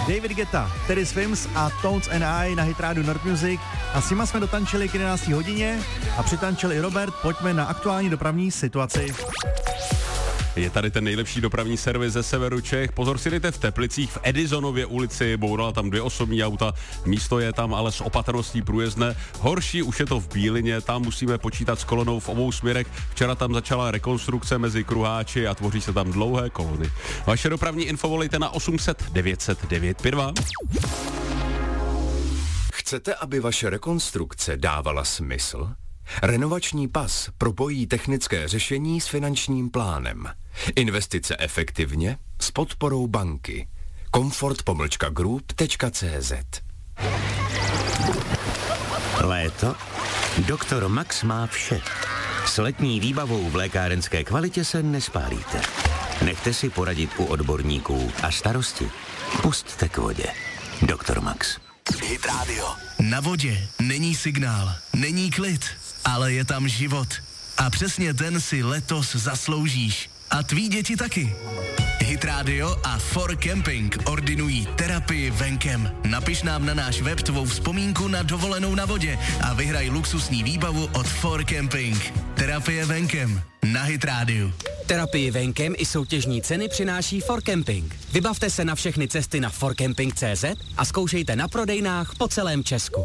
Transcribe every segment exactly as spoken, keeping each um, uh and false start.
David Guetta, Teddy Swims a Tones and I na Hit Radio Nord Music. A s nima jsme dotančili k jedenácté hodině a přitančil i Robert. Pojďme na aktuální dopravní situaci. Je tady ten nejlepší dopravní servis ze severu Čech. Pozor si dejte v Teplicích v Edisonově ulici, bourala tam dvě osobní auta, místo je tam ale s opatrností průjezdné. Horší už je to v Bílině, tam musíme počítat s kolonou v obou směrech. Včera tam začala rekonstrukce mezi kruháči a tvoří se tam dlouhé kolony. Vaše dopravní info volejte na osm set devět set devět pět dva. Chcete, aby vaše rekonstrukce dávala smysl? Renovační pas propojí technické řešení s finančním plánem. Investice efektivně s podporou banky. komfort pomlčka group tečka cé zet. Léto? Doktor Max má vše. S letní výbavou v lékárenské kvalitě se nespálíte. Nechte si poradit u odborníků a starosti pusťte k vodě. Doktor Max. Hit Radio. Na vodě není signál, není klid, ale je tam život. A přesně ten si letos zasloužíš. A tví děti taky. Hit Radio a For Camping ordinují terapii venkem. Napiš nám na náš web tvou vzpomínku na dovolenou na vodě a vyhraj luxusní výbavu od For Camping. Terapie venkem na Hit Radio. Terapii venkem i soutěžní ceny přináší For Camping. Vybavte se na všechny cesty na for camping tečka cé zet a zkoušejte na prodejnách po celém Česku.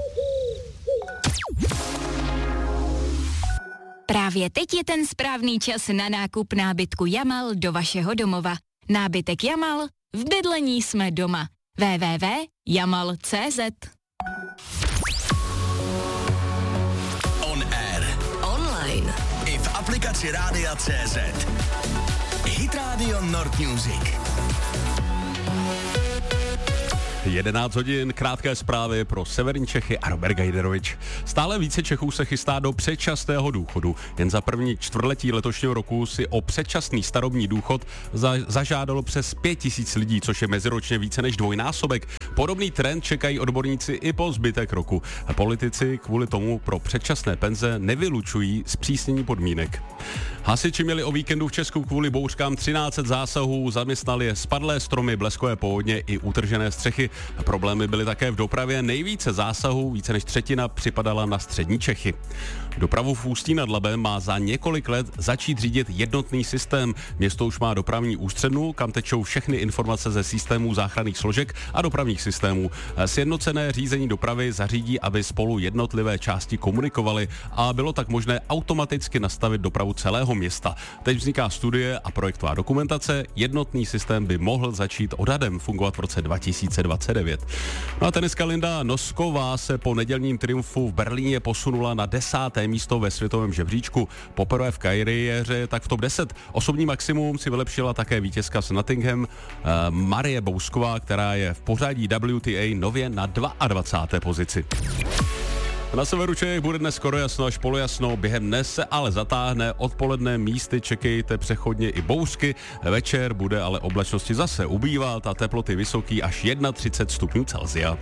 Právě teď je ten správný čas na nákup nábytku Jamal do vašeho domova. Nábytek Jamal, v bydlení jsme doma. w w w tečka jamal tečka cé zet. On air. Online. I v aplikaci Rádia tečka cé zet. Hit Radio Nord Music. jedenáct hodin, krátké zprávy pro severní Čechy a Robert Gajderovič. Stále více Čechů se chystá do předčasného důchodu. Jen za první čtvrtletí letošního roku si o předčasný starobní důchod za, zažádalo přes pět tisíc lidí, což je meziročně více než dvojnásobek. Podobný trend čekají odborníci i po zbytek roku. A politici kvůli tomu pro předčasné penze nevylučují zpřísnění podmínek. Hasiči měli o víkendu v Česku kvůli bouřkám třináct set zásahů, zaměstnali je spadlé stromy, bleskové povodně i utržené střechy. Problémy byly také v dopravě. Nejvíce zásahů, více než třetina, připadala na střední Čechy. Dopravu v Ústí nad Labem má za několik let začít řídit jednotný systém. Město už má dopravní ústřednu, kam tečou všechny informace ze systémů záchranných složek a dopravních systémů. Sjednocené řízení dopravy zařídí, aby spolu jednotlivé části komunikovaly a bylo tak možné automaticky nastavit dopravu celého města. Teď vzniká studie a projektová dokumentace. Jednotný systém by mohl začít odhadem fungovat v roce dva tisíce dvacet devět. No a tenistka Linda Nosková se po nedělním triumfu v Berlíně posunula na desáté místo ve světovém žebříčku. Poprvé v kariéře tak v top deset. Osobní maximum si vylepšila také vítězka z Nottingham eh, Marie Bousková, která je v pořadí W T A nově na dvacáté druhé pozici. Na severu Čech bude dnes skoro jasno až polojasno, během dne se ale zatáhne, odpoledne místy čekejte přechodně i bouřky, večer bude ale oblačnosti zase ubývat a teploty vysoký až třicet jedna stupňů Celsia.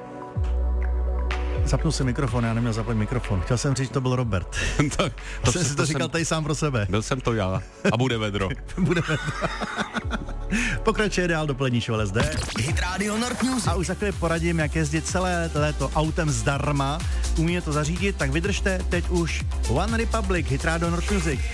Zapnu si mikrofon, já neměl zapnout mikrofon. Chtěl jsem říct, že to byl Robert. tak, to jsem si to, to říkal jsem, tady sám pro sebe. Byl jsem to já. A bude vedro. bude vedro. Pokračuje dál dopolední show L S D. Hit Radio Nord Music. A už za chvíli poradím, jak jezdit celé léto autem zdarma. Umíme to zařídit, tak vydržte, teď už One Republic, Hit Radio Nord Music.